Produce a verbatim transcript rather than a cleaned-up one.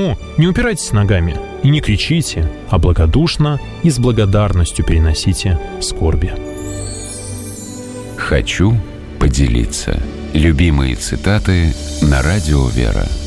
Потому не упирайтесь ногами и не кричите, а благодушно и с благодарностью переносите скорби. Хочу поделиться. Любимые цитаты на радио «Вера».